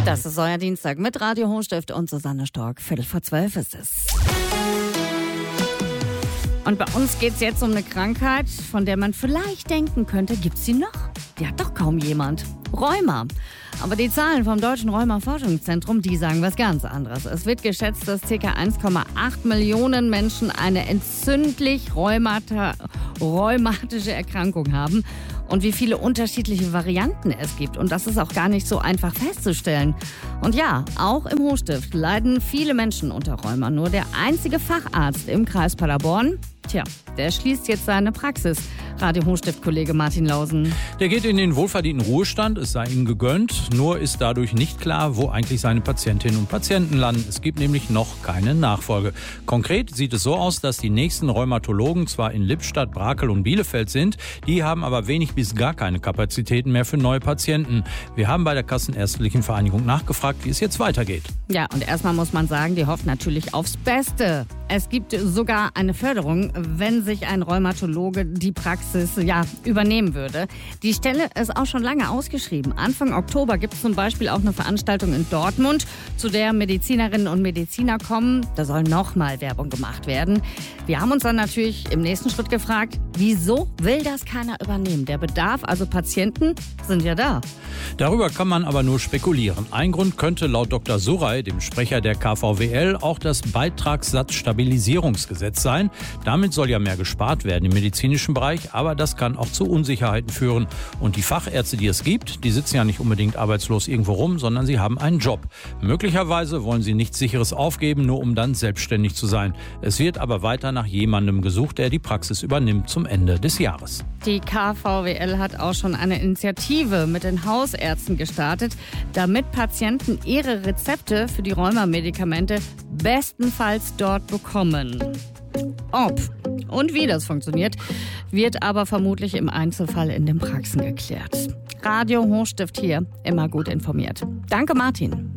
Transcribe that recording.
Das ist euer Dienstag mit Radio Hochstift und Susanne Stork. 11:45 ist es. Und bei uns geht es jetzt um eine Krankheit, von der man vielleicht denken könnte, gibt's sie noch? Die hat doch kaum jemand. Rheuma. Aber die Zahlen vom Deutschen Rheuma-Forschungszentrum, die sagen was ganz anderes. Es wird geschätzt, dass ca. 1,8 Millionen Menschen eine entzündlich rheumatische Erkrankung haben. Und wie viele unterschiedliche Varianten es gibt. Und das ist auch gar nicht so einfach festzustellen. Und ja, auch im Hochstift leiden viele Menschen unter Rheuma. Nur der einzige Facharzt im Kreis Paderborn, der schließt jetzt seine Praxis. Radio Hochstift-Kollege Martin Lausen. Der geht in den wohlverdienten Ruhestand, es sei ihm gegönnt. Nur ist dadurch nicht klar, wo eigentlich seine Patientinnen und Patienten landen. Es gibt nämlich noch keine Nachfolge. Konkret sieht es so aus, dass die nächsten Rheumatologen zwar in Lippstadt, Brakel und Bielefeld sind, die haben aber wenig bis gar keine Kapazitäten mehr für neue Patienten. Wir haben bei der Kassenärztlichen Vereinigung nachgefragt, wie es jetzt weitergeht. Ja, und erstmal muss man sagen, die hofft natürlich aufs Beste. Es gibt sogar eine Förderung, wenn sich ein Rheumatologe die Praxis übernehmen würde. Die Stelle ist auch schon lange ausgeschrieben. Anfang Oktober gibt es zum Beispiel auch eine Veranstaltung in Dortmund, zu der Medizinerinnen und Mediziner kommen. Da soll nochmal Werbung gemacht werden. Wir haben uns dann natürlich im nächsten Schritt gefragt, wieso will das keiner übernehmen? Der Bedarf, also Patienten, sind ja da. Darüber kann man aber nur spekulieren. Ein Grund könnte laut Dr. Surey, dem Sprecher der KVWL, auch das Beitragssatzstabilisierungsgesetz sein. Damit soll ja mehr gespart werden im medizinischen Bereich, aber das kann auch zu Unsicherheiten führen. Und die Fachärzte, die es gibt, die sitzen ja nicht unbedingt arbeitslos irgendwo rum, sondern sie haben einen Job. Möglicherweise wollen sie nichts Sicheres aufgeben, nur um dann selbstständig zu sein. Es wird aber weiter nach jemandem gesucht, der die Praxis übernimmt zum Ende des Jahres. Die KVWL hat auch schon eine Initiative mit den Hausärzten gestartet, damit Patienten ihre Rezepte für die Rheumamedikamente bestenfalls dort bekommen. Ob und wie das funktioniert, wird aber vermutlich im Einzelfall in den Praxen geklärt. Radio Hochstift hier, immer gut informiert. Danke, Martin.